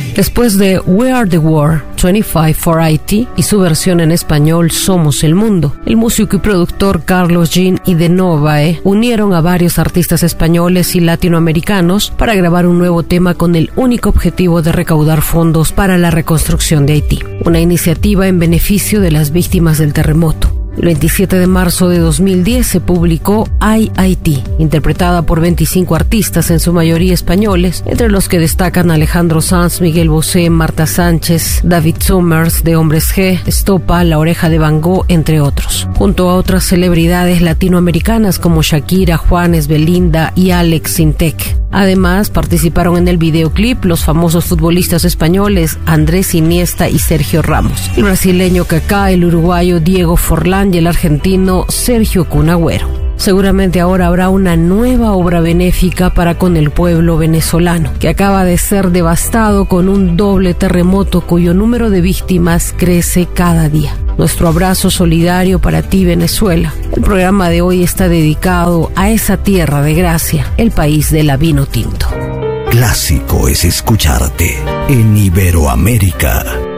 Después de We Are the World, 25 for Haiti y su versión en español Somos el Mundo, el músico y productor Carlos Jean y De Novae unieron a varios artistas españoles y latinoamericanos para grabar un nuevo tema con el único objetivo de recaudar fondos para la reconstrucción de Haití, una iniciativa en beneficio de las víctimas del terremoto. El 27 de marzo de 2010 se publicó Ay Haití, interpretada por 25 artistas, en su mayoría españoles, entre los que destacan Alejandro Sanz, Miguel Bosé, Marta Sánchez, David Summers de Hombres G, Estopa, La Oreja de Van Gogh, entre otros, junto a otras celebridades latinoamericanas como Shakira, Juanes, Belinda y Alex Sintek. Además, participaron en el videoclip los famosos futbolistas españoles Andrés Iniesta y Sergio Ramos, el brasileño Kaká, el uruguayo Diego Forlán y el argentino Sergio Kun Agüero. Seguramente ahora habrá una nueva obra benéfica para con el pueblo venezolano, que acaba de ser devastado con un doble terremoto cuyo número de víctimas crece cada día. Nuestro abrazo solidario para ti, Venezuela. El programa de hoy está dedicado a esa tierra de gracia, el país de la vino tinto. Clásico es escucharte en Iberoamérica.